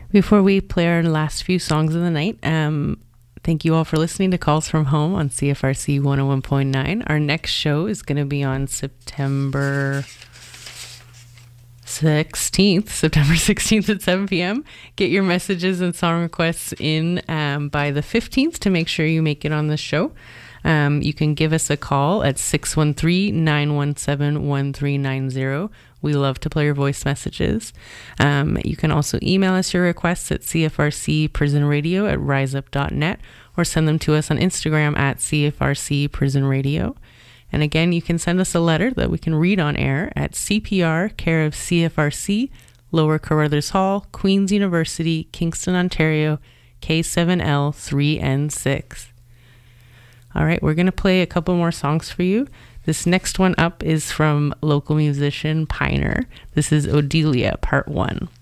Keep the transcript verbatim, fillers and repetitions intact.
Before we play our last few songs of the night, um, thank you all for listening to Calls from Home on C F R C one oh one point nine. Our next show is going to be on September sixteenth, September sixteenth at seven p.m. Get your messages and song requests in um, by the fifteenth to make sure you make it on the show. Um, you can give us a call at six one three, nine one seven, one three nine zero. We love to play your voice messages. Um, you can also email us your requests at C F R C Prison Radio at riseup dot net or send them to us on Instagram at C F R C Prison Radio. And again, you can send us a letter that we can read on air at C P R, care of C F R C, Lower Carruthers Hall, Queen's University, Kingston, Ontario, K seven L three N six. All right, we're going to play a couple more songs for you. This next one up is from local musician Piner. This is Odelia, Part one.